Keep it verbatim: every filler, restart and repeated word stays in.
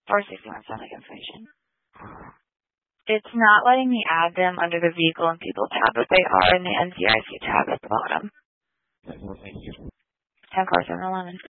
four sixty-one sound like information. It's not letting me add them under the vehicle and people tab, but they are in the N C I C tab at the bottom. ten four seven eleven.